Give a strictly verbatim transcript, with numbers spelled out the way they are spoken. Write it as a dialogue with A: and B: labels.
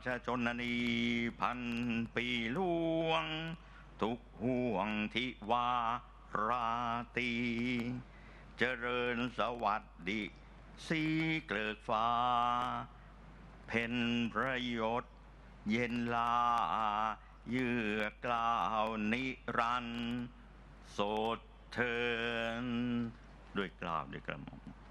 A: ชชนนีพันปีหลวงทุกห่วงทิวาราตรีเจริญสวัสดิสีเกลือกฟ้าเพ็ญประโยชน์เย็นลาเยือกล่าวนิรันดร์โสดเทินด้วยกล่าวด้วยกระหม่อม